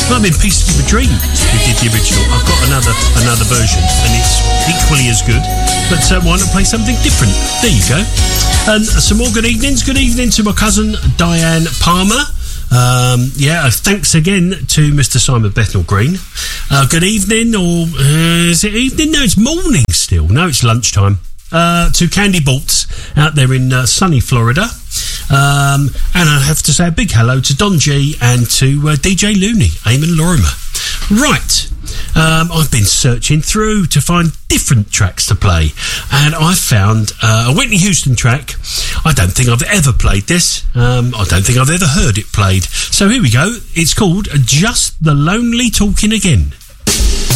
Might have been Pieces of a Dream who did the original. I've got another version, and it's equally as good. But why not play something different? There you go. And some more good evenings. Good evening to my cousin Diane Palmer. Thanks again to Mr. Simon Bethnal Green. Good evening, or is it evening? No, it's morning still. No, it's lunchtime. To Candy Bolts out there in sunny Florida. And I have to say a big hello to Don G and to DJ Looney, Eamon Lorimer. Right, I've been searching through to find different tracks to play, and I found a Whitney Houston track. I don't think I've ever played this. I don't think I've ever heard it played. So here we go. It's called Just the Lonely Talking Again.